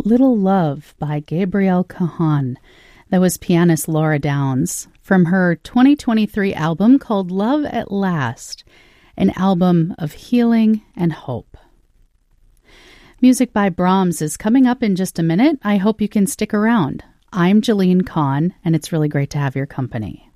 Little Love by Gabrielle Cajon. That was pianist Laura Downs from her 2023 album called Love at Last, an album of healing and hope. Music by Brahms is coming up in just a minute. I hope you can stick around. I'm Jalene Kahn, and it's really great to have your company.